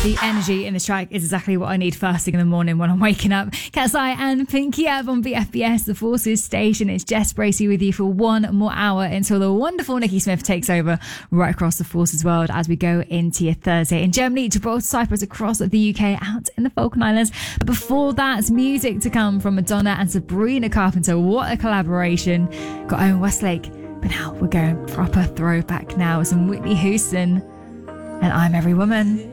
The energy in this track is exactly what I need first thing in the morning when I'm waking up. Katseye and Pinky Up on BFBS, the Forces station. It's Jess Bracey with you for one more hour until the wonderful Nikki Smith takes over right across the Forces world as we go into your Thursday. In Germany, Gibraltar, Cyprus, across the UK, out in the Falkland Islands. But before that, music to come from Madonna and Sabrina Carpenter. What a collaboration. Got Owen Westlake. But now we're going proper throwback now with some Whitney Houston and I'm Every Woman.